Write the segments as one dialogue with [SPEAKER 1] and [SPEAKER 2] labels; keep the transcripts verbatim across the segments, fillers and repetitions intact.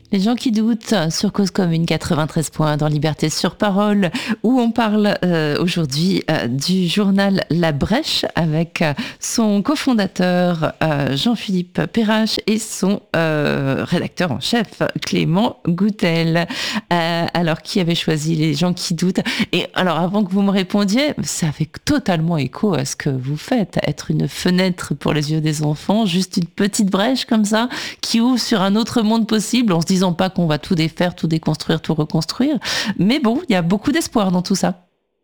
[SPEAKER 1] Les gens qui doutent sur Cause Commune quatre-vingt-treize points dans Liberté sur Parole, où on parle euh, aujourd'hui euh, du journal La Brèche avec euh, son cofondateur euh, Jean-Philippe Perrache et son euh, rédacteur en chef Clément Goutel. Euh, alors, qui avait choisi les gens qui doutent? Et alors, avant que vous me répondiez, ça fait totalement écho à ce que vous faites, être une fenêtre pour les yeux des enfants, juste une petite brèche comme ça qui ouvre sur un autre monde possible en se disant pas qu'on va tout défaire, tout déconstruire, tout reconstruire. Mais bon, il y a beaucoup d'espoir dans tout ça.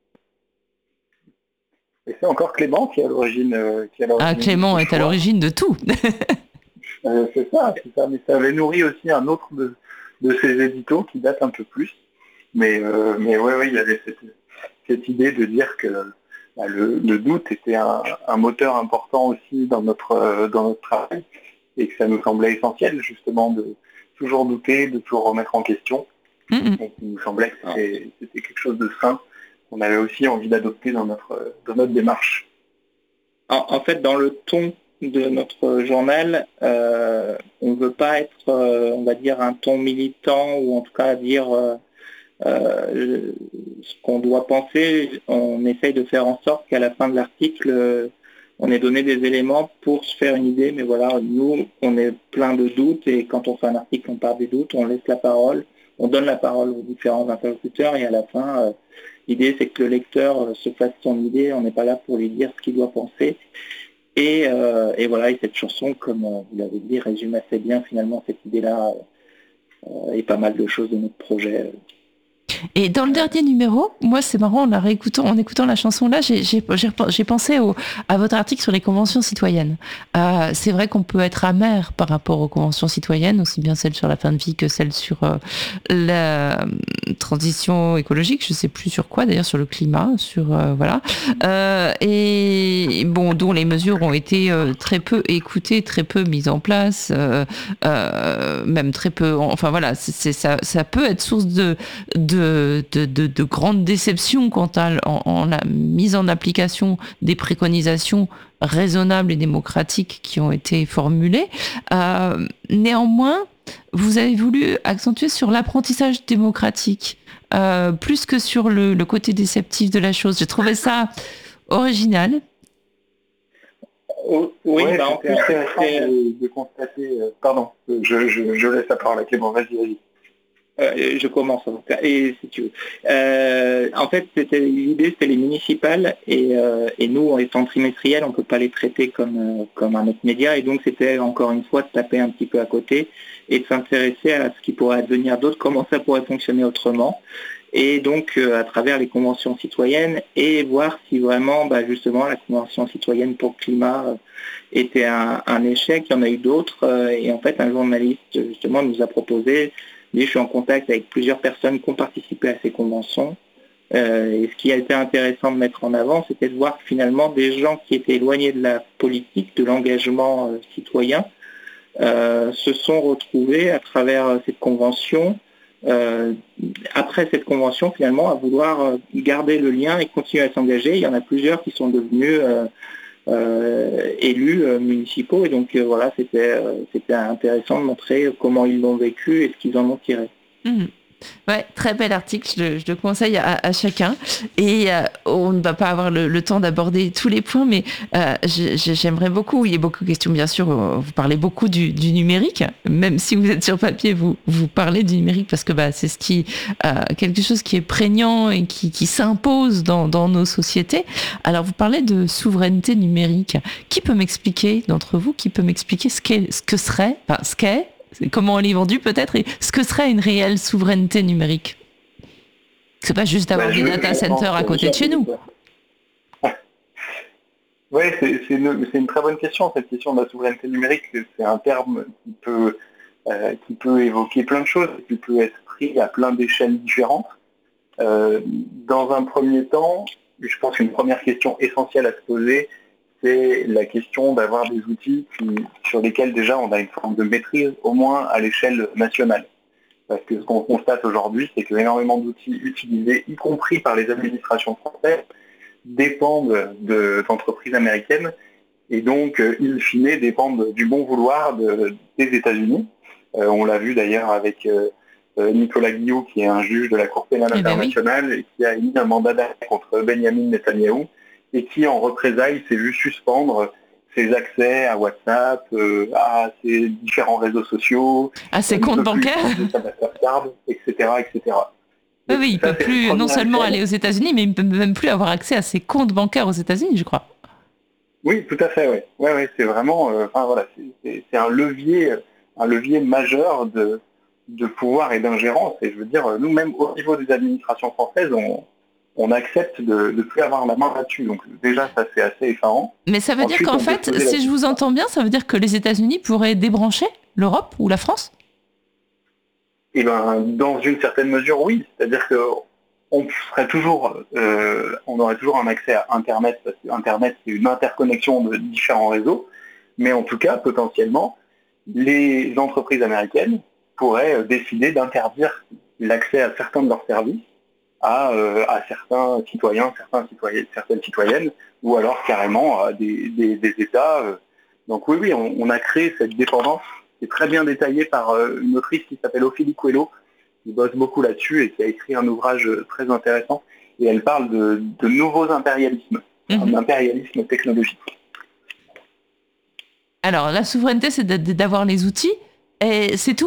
[SPEAKER 2] Et c'est encore Clément qui est à l'origine, euh, qui est à
[SPEAKER 1] Ah,
[SPEAKER 2] l'origine de
[SPEAKER 1] Clément
[SPEAKER 2] ce
[SPEAKER 1] est à
[SPEAKER 2] choix.
[SPEAKER 1] l'origine de tout.
[SPEAKER 2] Euh, c'est ça, c'est ça. Mais ça avait nourri aussi un autre de, de ses éditos qui date un peu plus. Mais, euh, mais ouais, ouais, il y avait cette, cette idée de dire que bah, le, le doute était un, un moteur important aussi dans notre, euh, dans notre travail et que ça nous semblait essentiel justement de toujours douter, de toujours remettre en question.
[SPEAKER 1] Mm-mm.
[SPEAKER 2] Donc il nous semblait que c'était, c'était quelque chose de sain qu'on avait aussi envie d'adopter dans notre, dans notre démarche.
[SPEAKER 3] En, en fait, dans le ton de notre journal, euh, on ne veut pas être, euh, on va dire, un ton militant ou en tout cas dire euh, euh, ce qu'on doit penser. On essaye de faire en sorte qu'à la fin de l'article, euh, on ait donné des éléments pour se faire une idée. Mais voilà, nous, on est plein de doutes et quand on fait un article, on parle des doutes, on laisse la parole, on donne la parole aux différents interlocuteurs et à la fin, euh, l'idée, c'est que le lecteur euh, se fasse son idée. On n'est pas là pour lui dire ce qu'il doit penser. Et, euh, et voilà, et cette chanson, comme euh, vous l'avez dit, résume assez bien finalement cette idée-là euh, et pas mal de choses de notre projet.
[SPEAKER 1] Et dans le dernier numéro, moi c'est marrant, en, la réécoutant, en écoutant la chanson là, j'ai, j'ai, j'ai, j'ai pensé au, à votre article sur les conventions citoyennes. Euh, c'est vrai qu'on peut être amer par rapport aux conventions citoyennes, aussi bien celles sur la fin de vie que celles sur euh, la transition écologique, je sais plus sur quoi d'ailleurs, sur le climat, sur euh, voilà. Euh, et bon, dont les mesures ont été euh, très peu écoutées, très peu mises en place, euh, euh, même très peu. Enfin voilà, c'est, c'est, ça, ça peut être source de de, de, de, de grandes déceptions quant à en, en la mise en application des préconisations raisonnables et démocratiques qui ont été formulées. Euh, néanmoins, vous avez voulu accentuer sur l'apprentissage démocratique, euh, plus que sur le, le côté déceptif de la chose. J'ai trouvé ça original.
[SPEAKER 2] Oh, oui, ouais, bah, c'est intéressant de, de constater. Euh, pardon, je, je, je laisse la parole à Clément. Vas-y, vas-y.
[SPEAKER 3] Euh, je commence en tout cas, et si tu veux. Euh, en fait, c'était, l'idée, c'était les municipales, et, euh, et nous, en étant trimestriels, on ne peut pas les traiter comme, euh, comme un autre média, et donc c'était encore une fois de taper un petit peu à côté et de s'intéresser à ce qui pourrait advenir d'autre, comment ça pourrait fonctionner autrement, et donc euh, à travers les conventions citoyennes, et voir si vraiment, bah, justement, la convention citoyenne pour le climat euh, était un, un échec. Il y en a eu d'autres, euh, et en fait, un journaliste, justement, nous a proposé. Je suis en contact avec plusieurs personnes qui ont participé à ces conventions. Euh, et ce qui a été intéressant de mettre en avant, c'était de voir finalement des gens qui étaient éloignés de la politique, de l'engagement euh, citoyen, euh, se sont retrouvés à travers cette convention, euh, après cette convention finalement, à vouloir garder le lien et continuer à s'engager. Il y en a plusieurs qui sont devenus euh, Euh, élus euh, municipaux et donc euh, voilà, c'était, euh, c'était intéressant de montrer comment ils l'ont vécu et ce qu'ils en ont tiré.
[SPEAKER 1] Mmh. Ouais, très bel article, je le, je le conseille à, à chacun. Et euh, on ne va pas avoir le, le temps d'aborder tous les points, mais euh, je, je, j'aimerais beaucoup, il y a beaucoup de questions, bien sûr, vous parlez beaucoup du, du numérique, même si vous êtes sur papier, vous, vous parlez du numérique parce que bah, c'est ce qui, euh, quelque chose qui est prégnant et qui, qui s'impose dans, dans nos sociétés. Alors, vous parlez de souveraineté numérique. Qui peut m'expliquer, d'entre vous, qui peut m'expliquer ce, qu'est, ce que serait, enfin, ce qu'est, comment elle est vendue peut-être, et ce que serait une réelle souveraineté numérique? C'est pas juste avoir bah, des data centers à côté de chez nous.
[SPEAKER 2] Oui, c'est, c'est, une, c'est une très bonne question, cette question de la souveraineté numérique. C'est un terme qui peut, euh, qui peut évoquer plein de choses, qui peut être pris à plein d'échelles différentes. Euh, dans un premier temps, je pense qu'une première question essentielle à se poser, c'est la question d'avoir des outils qui, sur lesquels déjà on a une forme de maîtrise, au moins à l'échelle nationale. Parce que ce qu'on constate aujourd'hui, c'est que énormément d'outils utilisés, y compris par les administrations françaises, dépendent de, d'entreprises américaines et donc, in fine, dépendent du bon vouloir de, des États-Unis. Euh, on l'a vu d'ailleurs avec euh, euh, Nicolas Guillot, qui est un juge de la Cour pénale
[SPEAKER 1] Eh ben
[SPEAKER 2] internationale, oui. Et qui a émis un mandat d'arrêt contre Benyamin Netanyahou, et qui, en représailles, s'est vu suspendre ses accès à WhatsApp, euh, à ses différents réseaux sociaux,
[SPEAKER 1] à ses comptes bancaires,
[SPEAKER 2] sa Mastercard, et cetera, et cetera.
[SPEAKER 1] Oui, oui, il ne peut plus non seulement aller aux États-Unis, mais il ne peut même plus avoir accès à ses comptes bancaires aux États-Unis, je crois.
[SPEAKER 2] Oui, tout à fait, oui. Ouais, ouais, c'est vraiment, euh, enfin voilà, c'est, c'est un levier, un levier majeur de, de pouvoir et d'ingérence. Et je veux dire, nous-mêmes, au niveau des administrations françaises, on, on accepte de ne plus avoir la main là-dessus. Donc déjà, ça c'est assez effarant.
[SPEAKER 1] Mais ça veut
[SPEAKER 2] Ensuite,
[SPEAKER 1] dire qu'en fait, si je vous entends bien, ça veut dire que les États-Unis pourraient débrancher l'Europe ou la France ?
[SPEAKER 2] Eh ben, dans une certaine mesure, oui. C'est-à-dire que on serait toujours, euh, on aurait toujours un accès à Internet, parce que Internet, c'est une interconnexion de différents réseaux. Mais en tout cas, potentiellement, les entreprises américaines pourraient décider d'interdire l'accès à certains de leurs services à, euh, à certains citoyens, certains citoyens, certaines citoyennes, ou alors carrément à des, des, des États. Euh. Donc oui, oui, on, on a créé cette dépendance qui est très bien détaillée par euh, une autrice qui s'appelle Ophélie Coelho, qui bosse beaucoup là-dessus et qui a écrit un ouvrage très intéressant. Et elle parle de, de nouveaux impérialismes, mmh. un impérialisme technologique.
[SPEAKER 1] Alors, la souveraineté, c'est d'avoir les outils, et c'est tout ?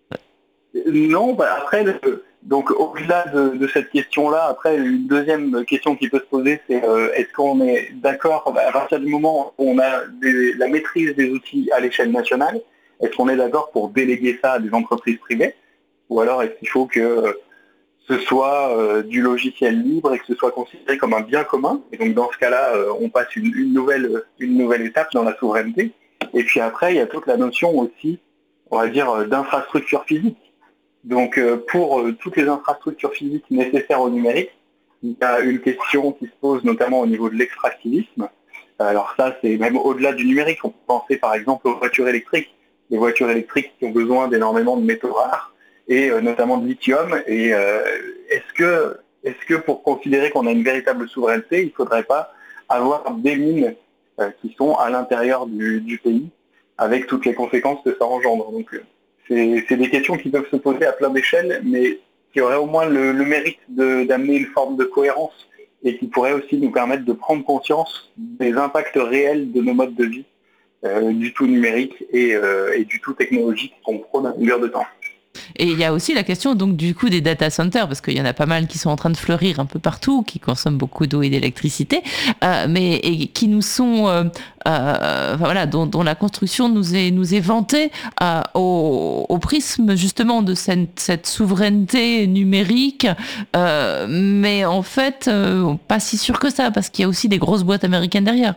[SPEAKER 2] Non, bah après, le, donc au-delà de, de cette question-là, après, une deuxième question qui peut se poser, c'est euh, est-ce qu'on est d'accord, bah, à partir du moment où on a des, la maîtrise des outils à l'échelle nationale, est-ce qu'on est d'accord pour déléguer ça à des entreprises privées ? Ou alors est-ce qu'il faut que ce soit euh, du logiciel libre et que ce soit considéré comme un bien commun ? Et donc dans ce cas-là, euh, on passe une, une, nouvelle, une nouvelle étape dans la souveraineté. Et puis après, il y a toute la notion aussi, on va dire, d'infrastructure physique. Donc euh, pour euh, toutes les infrastructures physiques nécessaires au numérique, il y a une question qui se pose notamment au niveau de l'extractivisme. Alors ça, c'est même au-delà du numérique. On peut penser par exemple aux voitures électriques. Les voitures électriques qui ont besoin d'énormément de métaux rares, et euh, notamment de lithium. Et euh, est-ce que, est-ce que pour considérer qu'on a une véritable souveraineté, il ne faudrait pas avoir des mines euh, qui sont à l'intérieur du, du pays, avec toutes les conséquences que ça engendre. Donc c'est, c'est des questions qui peuvent se poser à plein d'échelles, mais qui auraient au moins le, le mérite de, d'amener une forme de cohérence, et qui pourraient aussi nous permettre de prendre conscience des impacts réels de nos modes de vie, euh, du tout numérique et, euh, et du tout technologique qu'on prône à longueur de temps.
[SPEAKER 1] Et il y a aussi la question donc du coup des data centers, parce qu'il y en a pas mal qui sont en train de fleurir un peu partout, qui consomment beaucoup d'eau et d'électricité, euh, mais et qui nous sont, euh, euh, voilà, dont, dont la construction nous est nous est vantée euh, au, au prisme justement de cette, cette souveraineté numérique, euh, mais en fait euh, pas si sûr que ça, parce qu'il y a aussi des grosses boîtes américaines derrière.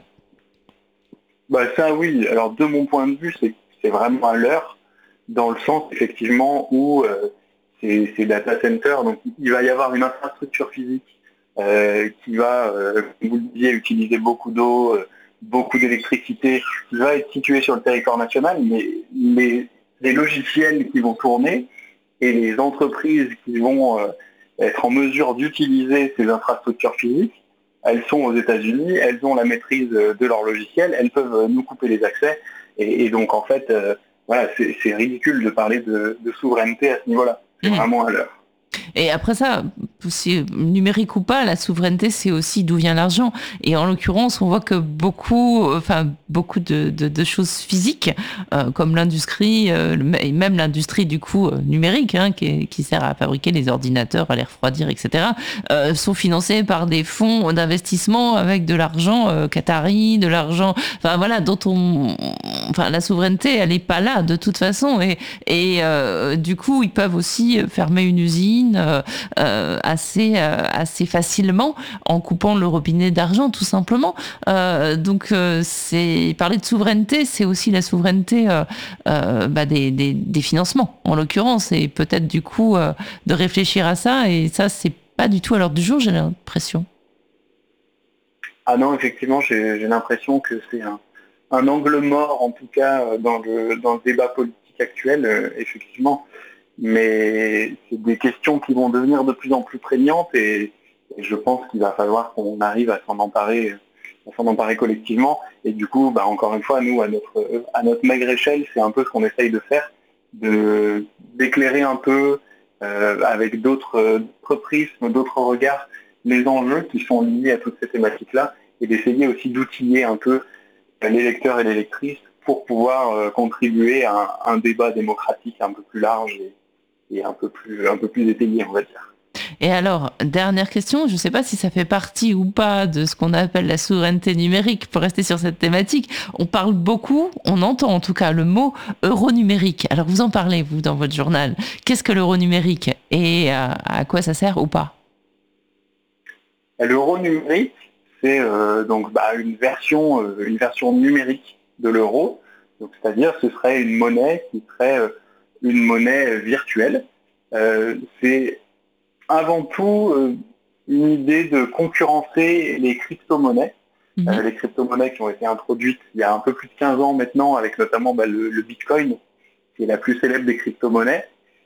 [SPEAKER 2] Bah ça oui. Alors de mon point de vue, c'est c'est vraiment à l'heure, dans le sens effectivement où euh, ces, ces data centers, donc il va y avoir une infrastructure physique euh, qui va, euh, comme vous le disiez, utiliser beaucoup d'eau, euh, beaucoup d'électricité, qui va être située sur le territoire national, mais les, les logiciels qui vont tourner et les entreprises qui vont euh, être en mesure d'utiliser ces infrastructures physiques, elles sont aux États-Unis, elles ont la maîtrise de leur logiciel, elles peuvent nous couper les accès, et, et donc en fait, euh, voilà, c'est, c'est ridicule de parler de, de souveraineté à ce niveau-là. C'est mmh. vraiment à l'heure.
[SPEAKER 1] Et après ça, si numérique ou pas, la souveraineté, c'est aussi d'où vient l'argent. Et en l'occurrence, on voit que beaucoup, enfin beaucoup de, de, de choses physiques, euh, comme l'industrie, euh, et même l'industrie du coup euh, numérique, hein, qui, qui sert à fabriquer les ordinateurs, à les refroidir, et cetera, euh, sont financés par des fonds d'investissement avec de l'argent euh, qatari, de l'argent, enfin voilà, dont on, enfin la souveraineté, elle n'est pas là de toute façon. Et, et euh, du coup, ils peuvent aussi fermer une usine. Euh, euh, assez euh, assez facilement en coupant le robinet d'argent tout simplement. Euh, donc euh, c'est parler de souveraineté, c'est aussi la souveraineté euh, euh, bah, des, des, des financements en l'occurrence, et peut-être du coup euh, de réfléchir à ça, et ça c'est pas du tout à l'ordre du jour, j'ai l'impression.
[SPEAKER 2] Ah non, effectivement, j'ai, j'ai l'impression que c'est un, un angle mort en tout cas dans le dans le débat politique actuel, euh, effectivement. Mais c'est des questions qui vont devenir de plus en plus prégnantes, et, et je pense qu'il va falloir qu'on arrive à s'en emparer, à s'en emparer collectivement. Et du coup, bah, encore une fois, nous, à notre, à notre maigre échelle, c'est un peu ce qu'on essaye de faire, de, d'éclairer un peu euh, avec d'autres, d'autres prismes, d'autres regards, les enjeux qui sont liés à toutes ces thématiques-là, et d'essayer aussi d'outiller un peu les lecteurs et les lectrices pour pouvoir euh, contribuer à un, un débat démocratique un peu plus large et, et un peu plus, un peu plus étayé, on va dire.
[SPEAKER 1] Et alors, dernière question, je ne sais pas si ça fait partie ou pas de ce qu'on appelle la souveraineté numérique, pour rester sur cette thématique. On parle beaucoup, on entend en tout cas le mot euro numérique. Alors vous en parlez, vous, dans votre journal. Qu'est-ce que l'euro numérique et euh, à quoi ça sert ou pas?
[SPEAKER 2] L'euro numérique, c'est euh, donc bah, une version, euh, une version numérique de l'euro. Donc, c'est-à-dire, ce serait une monnaie qui serait euh, une monnaie virtuelle. Euh, c'est avant tout euh, une idée de concurrencer les crypto-monnaies. Mmh. Euh, les crypto-monnaies qui ont été introduites il y a un peu plus de quinze ans maintenant, avec notamment bah, le, le Bitcoin, qui est la plus célèbre des crypto-monnaies.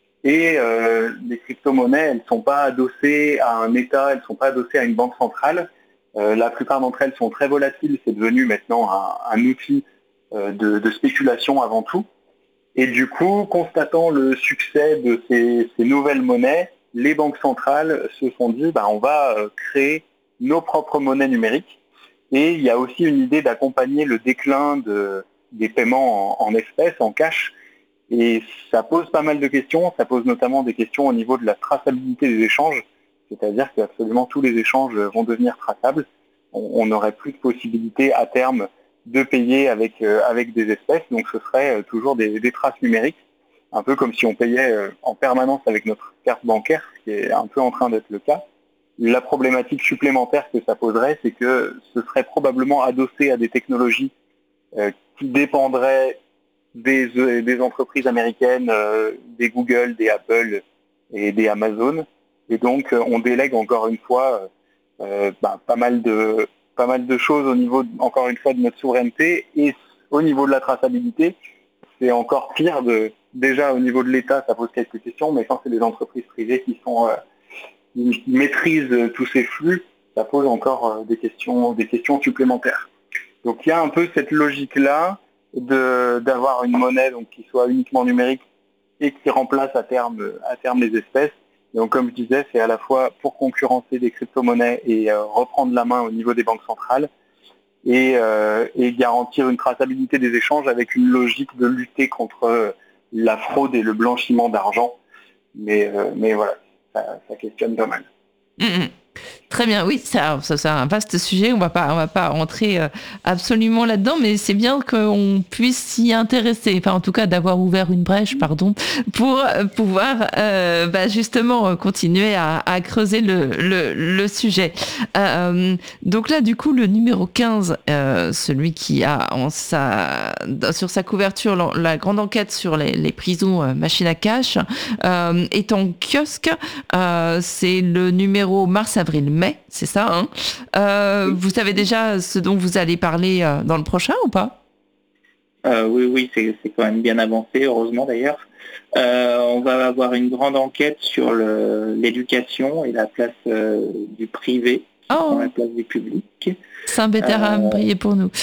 [SPEAKER 2] Et euh, les crypto-monnaies, elles ne sont pas adossées à un État, elles ne sont pas adossées à une banque centrale. Euh, la plupart d'entre elles sont très volatiles, c'est devenu maintenant un, un outil euh, de, de spéculation avant tout. Et du coup, constatant le succès de ces, ces nouvelles monnaies, les banques centrales se sont dit bah, on va créer nos propres monnaies numériques. Et il y a aussi une idée d'accompagner le déclin de, des paiements en, en espèces, en cash. Et ça pose pas mal de questions, ça pose notamment des questions au niveau de la traçabilité des échanges, c'est-à-dire que absolument tous les échanges vont devenir traçables. On n'aurait plus de possibilité à terme de payer avec, euh, avec des espèces, donc ce serait euh, toujours des, des traces numériques, un peu comme si on payait euh, en permanence avec notre carte bancaire, ce qui est un peu en train d'être le cas. La problématique supplémentaire que ça poserait, c'est que ce serait probablement adossé à des technologies euh, qui dépendraient Des, des entreprises américaines, euh, des Google, des Apple et des Amazon. Et donc, euh, on délègue encore une fois euh, bah, pas mal de pas mal de choses au niveau, encore une fois, de notre souveraineté. Et au niveau de la traçabilité, c'est encore pire. De, déjà, au niveau de l'État, ça pose quelques questions, mais quand c'est des entreprises privées qui, sont, euh, qui maîtrisent tous ces flux, ça pose encore euh, des questions, des questions supplémentaires. Donc, il y a un peu cette logique-là De, d'avoir une monnaie donc, qui soit uniquement numérique et qui remplace à terme, à terme les espèces. Donc comme je disais, c'est à la fois pour concurrencer des crypto-monnaies et euh, reprendre la main au niveau des banques centrales et, euh, et garantir une traçabilité des échanges avec une logique de lutter contre euh, la fraude et le blanchiment d'argent. Mais, euh, mais voilà, ça, ça questionne pas mal.
[SPEAKER 1] Mmh. Très bien, oui, ça, ça, c'est un vaste sujet. On va pas, on va pas rentrer euh, absolument là-dedans, mais c'est bien qu'on puisse s'y intéresser. Enfin, en tout cas, d'avoir ouvert une brèche, pardon, pour euh, pouvoir euh, bah, justement continuer à, à creuser le, le, le sujet. Euh, donc là, du coup, le numéro quinze, euh, celui qui a en sa, sur sa couverture la, la grande enquête sur les, les prisons euh, machines à cash, euh, est en kiosque. Euh, c'est le numéro mars avril mai, c'est ça, hein. Euh, oui. Vous savez déjà ce dont vous allez parler euh, dans le prochain ou pas?
[SPEAKER 3] euh, Oui, oui, c'est, c'est quand même bien avancé, heureusement d'ailleurs. Euh, on va avoir une grande enquête sur le, l'éducation et la place euh, du privé, oh. la place du public.
[SPEAKER 1] Saint-Bétharame, euh, priez pour nous.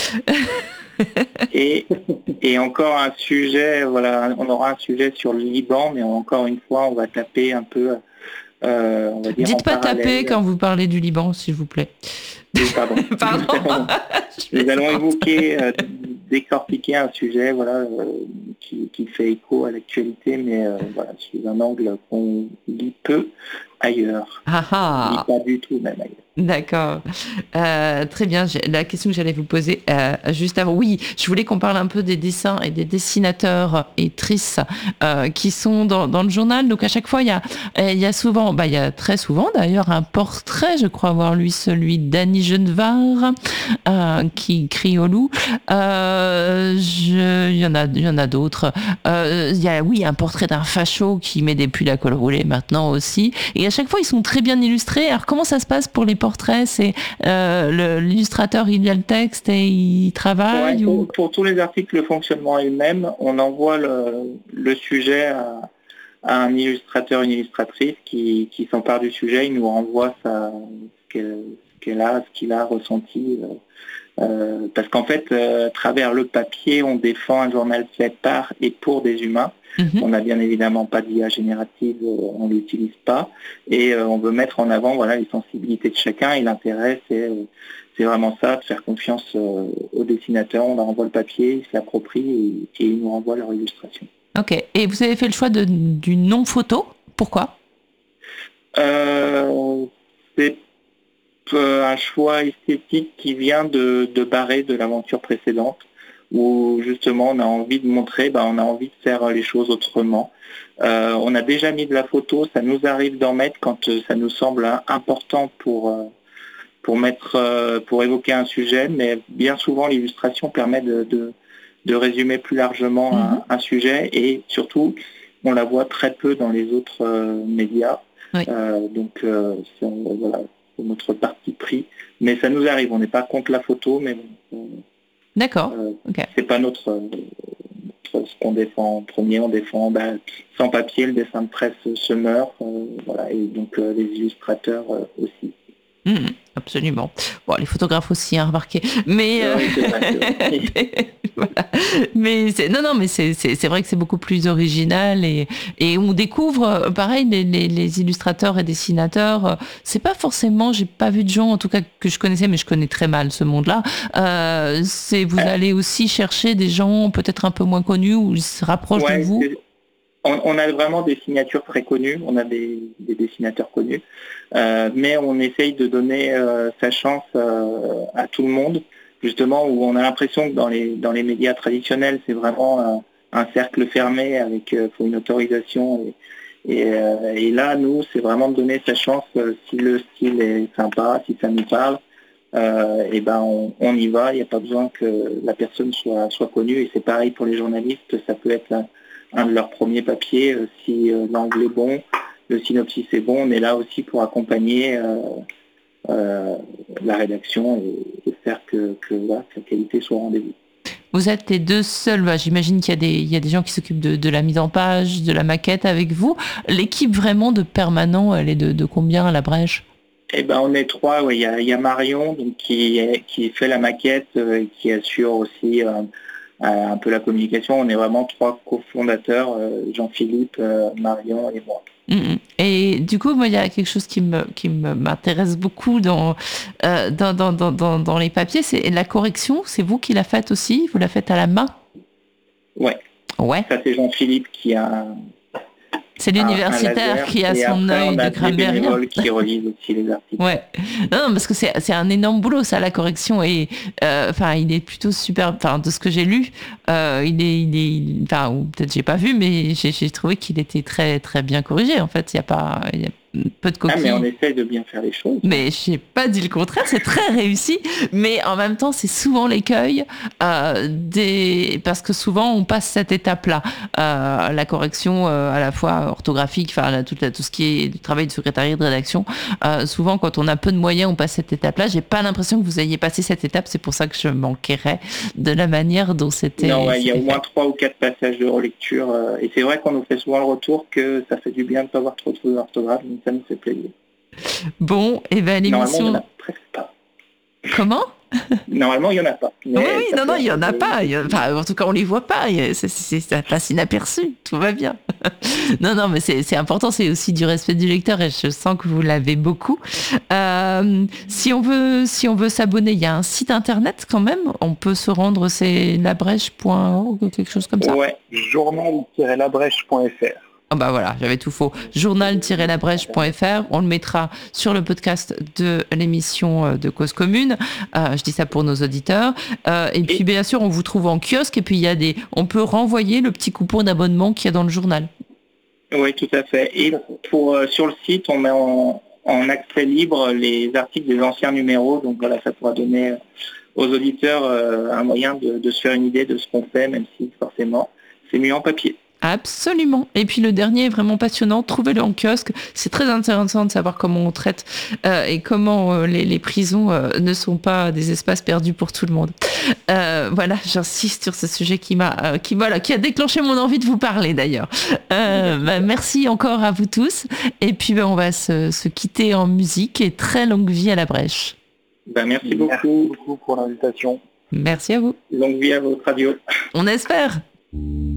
[SPEAKER 3] et, et encore un sujet, voilà, on aura un sujet sur le Liban, mais encore une fois, on va taper un peu... Euh, on va dire
[SPEAKER 1] Dites pas
[SPEAKER 3] parallèle.
[SPEAKER 1] taper quand vous parlez du Liban, s'il vous plaît.
[SPEAKER 3] Oui, pardon.
[SPEAKER 1] pardon.
[SPEAKER 3] Nous allons évoquer, euh, décortiquer un sujet voilà, euh, qui, qui fait écho à l'actualité, mais euh, voilà, sous un angle qu'on lit peu ailleurs.
[SPEAKER 1] Ah ah.
[SPEAKER 3] On lit pas du tout même ailleurs.
[SPEAKER 1] D'accord. Euh, très bien. J'ai, la question que j'allais vous poser euh, juste avant. Oui, je voulais qu'on parle un peu des dessins et des dessinateurs et trices euh, qui sont dans, dans le journal. Donc à chaque fois, il y a, il y a souvent, bah, il y a très souvent d'ailleurs un portrait, je crois avoir lui celui d'Annie Genevard euh, qui crie au loup. Euh, je, il y en a, il y en a d'autres. Euh, il y a, oui, un portrait d'un facho qui met des pulls à col roulé maintenant aussi. Et à chaque fois, ils sont très bien illustrés. Alors comment ça se passe pour les portraits? C'est euh, le, l'illustrateur, il a le texte et il travaille
[SPEAKER 3] ouais,
[SPEAKER 1] ou...
[SPEAKER 3] pour, pour tous les articles, le fonctionnement est le même. On envoie le, le sujet à, à un illustrateur, une illustratrice qui, qui s'empare du sujet. Il nous renvoie sa, ce, qu'elle, ce qu'elle a, ce qu'il a ressenti euh, Euh, parce qu'en fait, euh, à travers le papier, on défend un journal fait par et pour des humains. Mm-hmm. On n'a bien évidemment pas d'I A générative, euh, on ne l'utilise pas. Et euh, on veut mettre en avant voilà, les sensibilités de chacun. Et l'intérêt, c'est, euh, c'est vraiment ça, de faire confiance euh, aux dessinateurs. On leur envoie le papier, ils se l'approprient et, et ils nous renvoient leur illustration.
[SPEAKER 1] Ok. Et vous avez fait le choix de, du non-photo. Pourquoi ?
[SPEAKER 3] euh, C'est un choix esthétique qui vient de, de barrer de l'aventure précédente, où justement on a envie de montrer, ben, on a envie de faire les choses autrement. Euh, on a déjà mis de la photo, ça nous arrive d'en mettre quand euh, ça nous semble hein, important pour, euh, pour, mettre, euh, pour évoquer un sujet, mais bien souvent l'illustration permet de, de, de résumer plus largement mm-hmm. un, un sujet, et surtout on la voit très peu dans les autres euh, médias. Oui. Euh, donc euh, c'est, voilà, c'est notre parti pris, mais ça nous arrive, on n'est pas contre la photo, mais euh,
[SPEAKER 1] d'accord.
[SPEAKER 3] Euh,
[SPEAKER 1] okay.
[SPEAKER 3] C'est pas notre, notre ce qu'on défend en premier. On défend ben, sans papier, le dessin de presse se meurt, euh, voilà, et donc euh, les illustrateurs euh, aussi.
[SPEAKER 1] Mmh, absolument. Bon, les photographes aussi, hein, remarquez. Mais euh...
[SPEAKER 3] oui, c'est vrai, c'est vrai.
[SPEAKER 1] mais, voilà. mais c'est, non, non, mais c'est, c'est, c'est vrai que c'est beaucoup plus original et, et on découvre, pareil, les, les, les illustrateurs et dessinateurs. C'est pas forcément, j'ai pas vu de gens, en tout cas que je connaissais, mais je connais très mal ce monde-là. Euh, c'est vous allez aussi chercher des gens peut-être un peu moins connus ou ils se rapprochent
[SPEAKER 3] ouais,
[SPEAKER 1] de vous.
[SPEAKER 3] On, on a vraiment des signatures très connues, on a des, des dessinateurs connus, euh, mais on essaye de donner euh, sa chance euh, à tout le monde, justement, où on a l'impression que dans les, dans les médias traditionnels, c'est vraiment un, un cercle fermé avec euh, faut une autorisation. Et, et, euh, et là, nous, c'est vraiment de donner sa chance, euh, si le style est sympa, si ça nous parle, euh, et ben on, on y va, il n'y a pas besoin que la personne soit, soit connue, et c'est pareil pour les journalistes, ça peut être un, un de leurs premiers papiers, euh, si euh, l'angle est bon, le synopsis est bon, on est là aussi pour accompagner euh, euh, la rédaction et, et faire que, que, voilà, que la qualité soit au rendez-vous.
[SPEAKER 1] Vous êtes les deux seuls, bah, j'imagine qu'il y a, des, il y a des gens qui s'occupent de, de la mise en page, de la maquette avec vous. L'équipe vraiment de permanent, elle est de, de combien à la Brèche ?
[SPEAKER 3] Eh ben, on est trois, ouais. Il y a, il y a Marion donc, qui, qui fait la maquette euh, et qui assure aussi euh, un peu la communication. On est vraiment trois cofondateurs, euh, Jean-Philippe, euh, Marion et moi.
[SPEAKER 1] Mmh. Et du coup, moi, il y a quelque chose qui me qui me, m'intéresse beaucoup dans, euh, dans, dans, dans, dans, dans les papiers, c'est la correction. C'est vous qui la faites aussi ? Vous la faites à la main ?
[SPEAKER 3] Ouais.
[SPEAKER 1] Ouais.
[SPEAKER 3] Ça, c'est Jean-Philippe qui a...
[SPEAKER 1] C'est l'universitaire qui a son œil de grammairien.
[SPEAKER 3] Qui relisent aussi les articles.
[SPEAKER 1] Ouais. Non, non, parce que c'est c'est un énorme boulot ça, la correction, et enfin euh, il est plutôt super. Enfin de ce que j'ai lu, euh, il est il est enfin ou peut-être j'ai pas vu, mais j'ai j'ai trouvé qu'il était très très bien corrigé. En fait, il y a pas il y a peu de coquilles.
[SPEAKER 3] Ah, mais on essaye de bien faire les choses.
[SPEAKER 1] Mais j'ai pas dit le contraire, c'est très réussi. Mais en même temps, c'est souvent l'écueil euh, des parce que souvent on passe cette étape-là, euh, la correction euh, à la fois orthographique, enfin tout, tout ce qui est du travail de secrétariat de rédaction. Euh, souvent, quand on a peu de moyens, on passe cette étape-là. J'ai pas l'impression que vous ayez passé cette étape. C'est pour ça que je m'enquérais de la manière dont c'était.
[SPEAKER 3] Non, ouais, il y a au moins
[SPEAKER 1] fait.
[SPEAKER 3] trois ou quatre passages de relecture, euh, et c'est vrai qu'on nous fait souvent le retour que ça fait du bien de ne pas avoir trop de fautes d'orthographe. Ça nous fait plaisir.
[SPEAKER 1] Bon, et ben l'émission...
[SPEAKER 3] Normalement, il n'y en a presque pas.
[SPEAKER 1] Comment ?
[SPEAKER 3] Normalement, il n'y en a pas.
[SPEAKER 1] Oui, oui, non, non, il n'y en a pas. Enfin, en tout cas, on ne les voit pas. C'est, c'est, ça passe inaperçu. Tout va bien. Non, non, mais c'est, c'est important. C'est aussi du respect du lecteur et je sens que vous l'avez beaucoup. Euh, si on veut, si on veut s'abonner, il y a un site internet quand même. On peut se rendre, c'est labrèche point org ou quelque chose comme ça.
[SPEAKER 2] Ouais, journal tiret labrèche point f r.
[SPEAKER 1] Oh bah voilà, j'avais tout faux. journal tiret labrèche point f r. On le mettra sur le podcast de l'émission de Cause Commune. Euh, je dis ça pour nos auditeurs. Euh, et puis, bien sûr, on vous trouve en kiosque. Et puis, il y a des, on peut renvoyer le petit coupon d'abonnement qu'il y a dans le journal.
[SPEAKER 3] Oui, tout à fait. Et pour, euh, sur le site, on met en, en accès libre les articles des anciens numéros. Donc voilà, ça pourra donner aux auditeurs euh, un moyen de, de se faire une idée de ce qu'on fait, même si forcément, c'est mieux en papier.
[SPEAKER 1] Absolument. Et puis le dernier est vraiment passionnant. Trouvez-le en kiosque. C'est très intéressant de savoir comment on traite euh, et comment euh, les, les prisons euh, ne sont pas des espaces perdus pour tout le monde. Euh, voilà, j'insiste sur ce sujet qui m'a, euh, qui voilà, qui a déclenché mon envie de vous parler d'ailleurs. Euh, bah, merci encore à vous tous. Et puis bah, on va se, se quitter en musique et très longue vie à la brèche.
[SPEAKER 3] Ben, merci beaucoup.
[SPEAKER 2] Merci beaucoup pour l'invitation.
[SPEAKER 1] Merci à vous.
[SPEAKER 3] Longue vie à votre radio.
[SPEAKER 1] On espère.